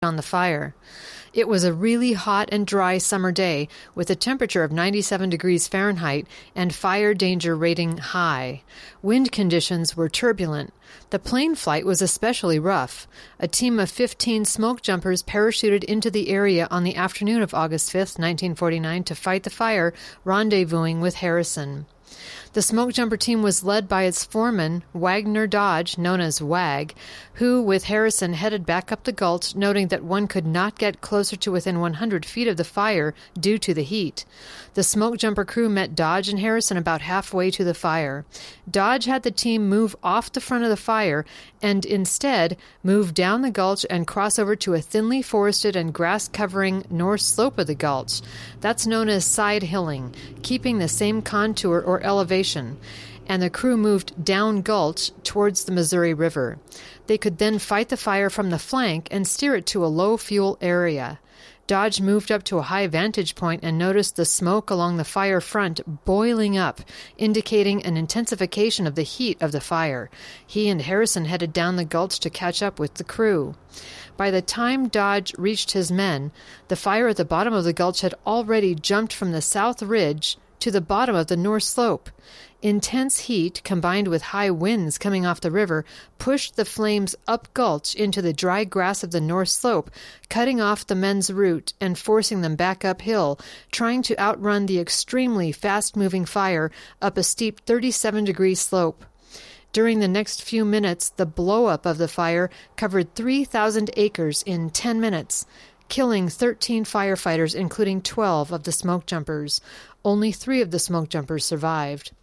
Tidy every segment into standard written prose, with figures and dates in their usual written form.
on the fire. It was a really hot and dry summer day with a temperature of 97 degrees Fahrenheit and fire danger rating high. Wind conditions were turbulent. The plane flight was especially rough. A team of 15 smoke jumpers parachuted into the area on the afternoon of August 5, 1949, to fight the fire, rendezvousing with Harrison. The smoke jumper team was led by its foreman, Wagner Dodge, known as WAG, who, with Harrison, headed back up the gulch, noting that one could not get closer to within 100 feet of the fire due to the heat. The smoke jumper crew met Dodge and Harrison about halfway to the fire. Dodge had the team move off the front of the fire and instead move down the gulch and cross over to a thinly forested and grass-covering north slope of the gulch. That's known as side hilling, keeping the same contour or elevation, and the crew moved down gulch towards the Missouri River. They could then fight the fire from the flank and steer it to a low-fuel area. Dodge moved up to a high vantage point and noticed the smoke along the fire front boiling up, indicating an intensification of the heat of the fire. He and Harrison headed down the gulch to catch up with the crew. By the time Dodge reached his men, the fire at the bottom of the gulch had already jumped from the south ridge to the bottom of the north slope. Intense heat, combined with high winds coming off the river, pushed the flames up gulch into the dry grass of the north slope, cutting off the men's route and forcing them back uphill, trying to outrun the extremely fast-moving fire up a steep 37-degree slope. During the next few minutes, the blow-up of the fire covered 3,000 acres in 10 minutes, killing 13 firefighters, including 12 of the smoke jumpers. Only 3 of the smoke jumpers survived.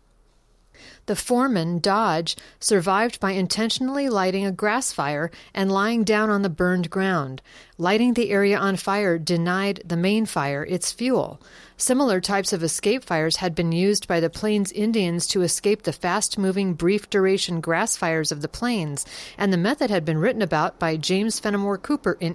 The foreman, Dodge, survived by intentionally lighting a grass fire and lying down on the burned ground. Lighting the area on fire denied the main fire its fuel. Similar types of escape fires had been used by the Plains Indians to escape the fast-moving, brief-duration grass fires of the plains, and the method had been written about by James Fenimore Cooper in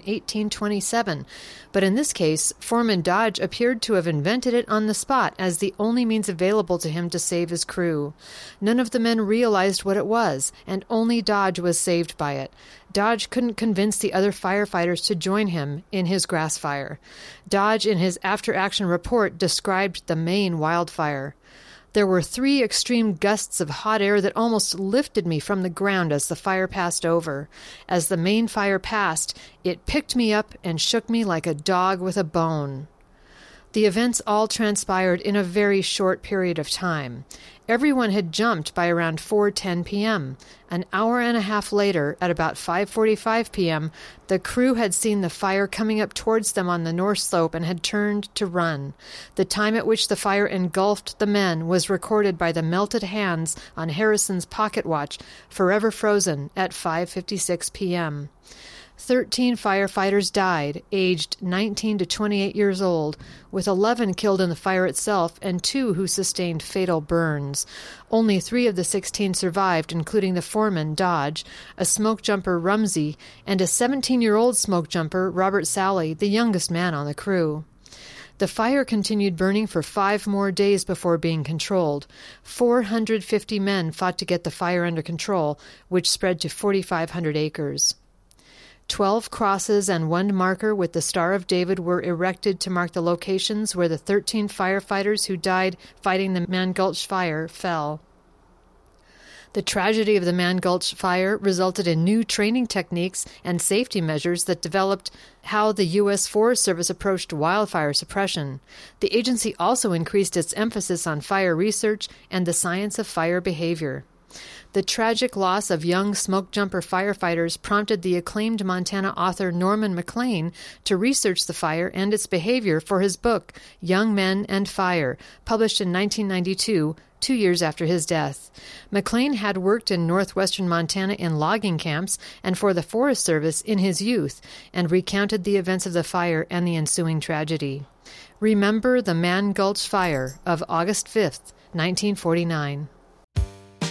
1827. But in this case, Foreman Dodge appeared to have invented it on the spot as the only means available to him to save his crew. None of the men realized what it was, and only Dodge was saved by it. Dodge couldn't convince the other firefighters to join him in his grass fire. Dodge, in his after-action report, described the Maine wildfire. There were 3 extreme gusts of hot air that almost lifted me from the ground as the fire passed over. As the Maine fire passed, it picked me up and shook me like a dog with a bone. The events all transpired in a very short period of time. Everyone had jumped by around 4:10 p.m. An hour and a half later, at about 5:45 p.m., the crew had seen the fire coming up towards them on the north slope and had turned to run. The time at which the fire engulfed the men was recorded by the melted hands on Harrison's pocket watch, forever frozen, at 5:56 p.m. 13 firefighters died, aged 19 to 28 years old, with 11 killed in the fire itself and 2 who sustained fatal burns. Only 3 of the 16 survived, including the foreman, Dodge, a smoke jumper, Rumsey, and a 17-year-old smoke jumper, Robert Sally, the youngest man on the crew. The fire continued burning for 5 more days before being controlled. 450 men fought to get the fire under control, which spread to 4,500 acres. 12 crosses and 1 marker with the Star of David were erected to mark the locations where the 13 firefighters who died fighting the Man Gulch fire fell. The tragedy of the Man Gulch fire resulted in new training techniques and safety measures that developed how the U.S. Forest Service approached wildfire suppression. The agency also increased its emphasis on fire research and the science of fire behavior. The tragic loss of young smoke jumper firefighters prompted the acclaimed Montana author Norman Maclean to research the fire and its behavior for his book, Young Men and Fire, published in 1992, 2 years after his death. Maclean had worked in northwestern Montana in logging camps and for the Forest Service in his youth, and recounted the events of the fire and the ensuing tragedy. Remember the Man Gulch Fire of August 5th, 1949.